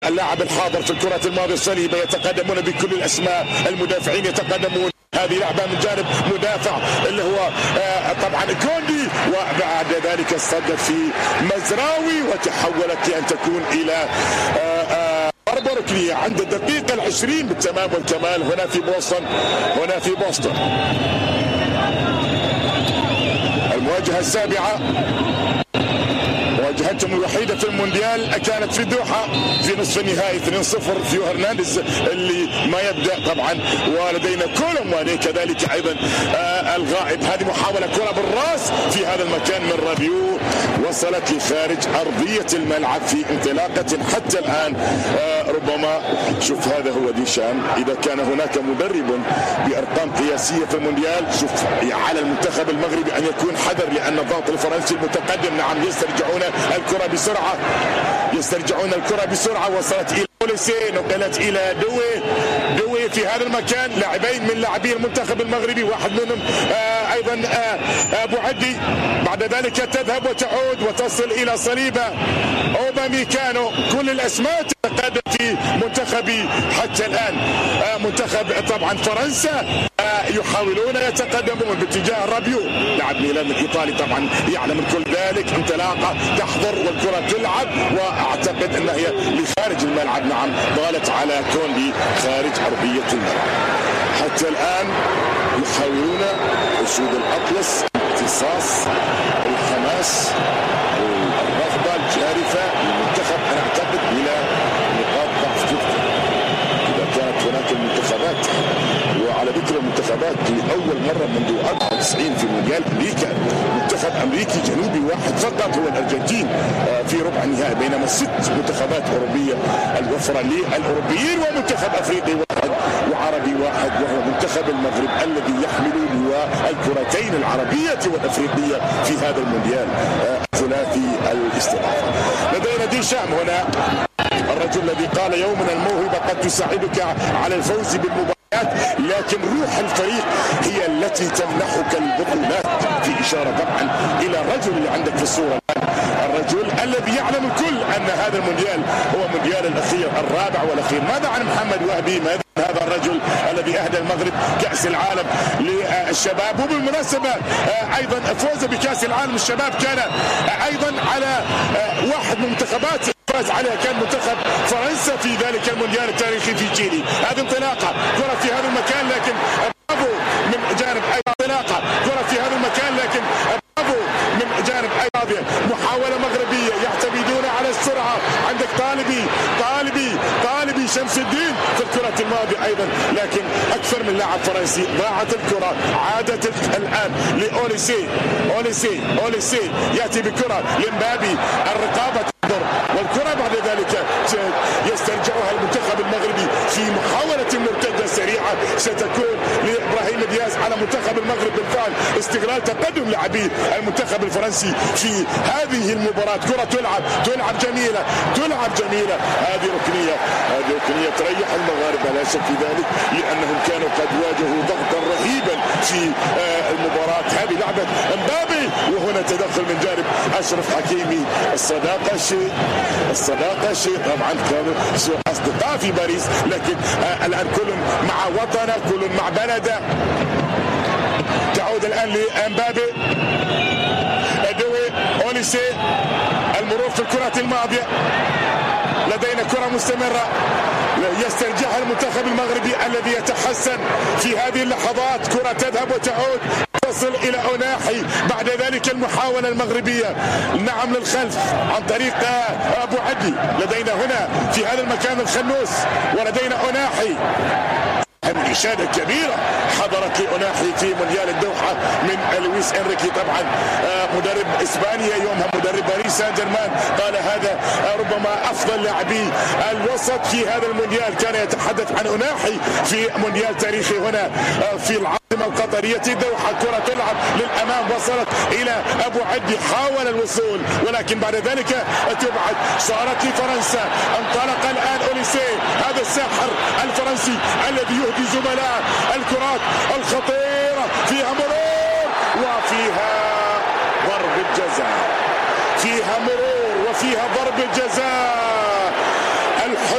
اللاعب الحاضر في الكرة الماضية الصليبة يتقدمون بكل الأسماء، المدافعين يتقدمون. هذه لعبة من جانب مدافع اللي هو طبعا كوندي، وبعد ذلك صدت في مزراوي وتحولت لأن تكون إلى ضربة ركنية عند الدقيقة 20 بالتمام والكمال هنا في بوسطن. المواجهة السابعة، مواجهتهم الوحيدة في المونديال كانت في الدوحة في نصف النهائي 2-0. فيو هرنانديز اللي ما يبدأ طبعا، ولدينا كولوم واني كذلك أيضا الغائب. هذه محاولة كرة بالراس في هذا المكان من رابيو، وصلت لخارج أرضية الملعب في انطلاقة حتى الآن. ربما شوف هذا هو ديشام، إذا كان هناك مدرب بأرقام قياسية في المونديال شوف على المنتخب المغربي أن يكون حذر، لأن الضغط الفرنسي المتقدم. نعم يسترجعون الكرة بسرعة، وصلت إلى أوليسي، نقلت إلى دوي في هذا المكان. لاعبين من لاعبي المنتخب المغربي، واحد منهم أيضا أبو عدي. بعد ذلك تذهب وتعود وتصل إلى صليبة أوباميكانو. كل الأسماء تتقدم في منتخبي حتى الآن. منتخب طبعا فرنسا يحاولون يتقدمون باتجاه رابيو، لاعب ميلان الإيطالي طبعا يعلم الكل ذلك. انطلاقة تحضر والكرة تلعب، وأعتقد أنها هي لخارج الملعب. نعم ضالت على كوندي خارج أرضية الملعب. حتى الآن يحاولون أسود الأطلس امتصاص الحماس والرغبة الجارفة للمنتخب. أنا أعتقد إلى نقاط ضعف تذكر إذا كانت هناك المنتخبات. وعلى ذكر المنتخبات لأول مرة منذ 94 في مونديال أمريكا منتخب أمريكي جنوبي واحد فقط هو الأرجنتين في ربع النهائي، بينما 6 منتخبات أوروبية الوفرة للأوروبيين، ومنتخب أفريقي واحد وعربي واحد، وهو منتخب المغرب الذي يحمل لواء الكرتين العربية والأفريقية في هذا المونديال ثلاثي الاستضافة. لدينا ديشام هنا، الرجل الذي قال يوما الموهبة قد تساعدك على الفوز بالمباريات، لكن روح الفريق هي التي تمنحك البطولات. في إشارة طبعا إلى الرجل اللي عندك في الصورة، الرجل الذي يعلم الكل أن هذا المونديال هو مونديال الأخير الرابع والأخير. ماذا عن محمد وهبي؟ ماذا هذا الرجل الذي أهدى المغرب كأس العالم للشباب؟ وبالمناسبة أيضا فوز بكأس العالم الشباب كان أيضا على واحد من منتخبات فاز عليها، كان منتخب فرنسا في ذلك المونديال التاريخي في تشيلي. هذه انطلاقة كرة في هذا المكان، لكن برافو من جانب انطلاقة كرة في هذا المكان، لكن برافو من جانب أيضا محاولة مغربية يعتمدون على السرعة. عندك طالبي شمس الدين في الكرة الماضية أيضا، لكن أكثر من لاعب فرنسي. ضاعت الكرة، عادت الآن لأوليسي يأتي بكرة لمبابي، الرقابة تحضر والكرة بعد ذلك يسترجعها المنتخب المغربي في محاولة مرتدة سريعة ستكون لإبراهيم دياز على منتخب المغرب. بالفعل استغلال تقدم لاعبي المنتخب الفرنسي في هذه المباراة. كرة تلعب جميلة. هذه ركنية تريح المغاربة لا شك في ذلك، لأنهم كانوا قد واجهوا ضغطا رهيبا في المباراة. هذه لعبة مبابي، وهنا تدخل من جانب أشرف حكيمي. الصداقة شيء طبعا كانوا أصدقاء في باريس، لكن الآن كل مع وطنه، كل مع بلده. تعود الآن لمبابي، دوي، أوليسي، المرور في الكرة الماضية. لدينا كرة مستمرة يسترجعها المنتخب المغربي الذي يتحسن في هذه اللحظات. كرة تذهب وتعود تصل إلى أوناحي، بعد ذلك المحاولة المغربية نعم للخلف عن طريق أبو عدي. لدينا هنا في هذا المكان الخنوس، ولدينا أوناحي. إشادة كبيرة حضرت لأوناحي في مونديال الدوحة من لويس إنريكي، طبعا مدرب إسبانيا يومها مدرب باريس سان جيرمان. قال هذا ربما أفضل لاعبي الوسط في هذا المونديال. كان يتحدث عن أوناحي في مونديال تاريخي هنا في العاصمة القطرية الدوحة. كرة تلعب للأمام، وصلت إلى أبو عدي، حاول الوصول ولكن بعد ذلك تبعد. صارت لفرنسا، انطلق الآن أوليسي، هذا الساحر الفرنسي الذي يهدي زملاء. الكرات الخطيرة فيها مرور وفيها ضرب الجزاء، فيها مرور وفيها ضرب الجزاء.